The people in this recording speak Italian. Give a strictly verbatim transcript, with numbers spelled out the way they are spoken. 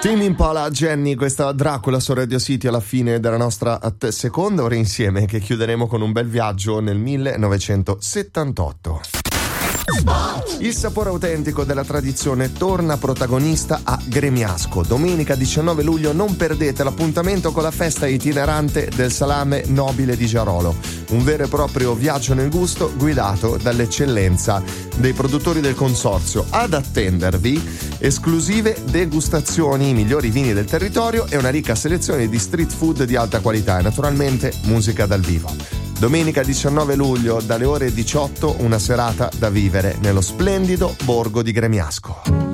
Tame Impala, Jenny, questa Dracula su Radio City alla fine della nostra seconda ora insieme, che chiuderemo con un bel viaggio nel millenovecentosettantotto. Il sapore autentico della tradizione torna protagonista a Gremiasco. Domenica diciannove luglio non perdete l'appuntamento con la festa itinerante del salame nobile di Jarolo. Un vero e proprio viaggio nel gusto guidato dall'eccellenza dei produttori del consorzio. Ad attendervi esclusive degustazioni, i migliori vini del territorio e una ricca selezione di street food di alta qualità e naturalmente musica dal vivo. Domenica diciannove luglio dalle ore diciotto, una serata da vivere nello splendido borgo di Gremiasco.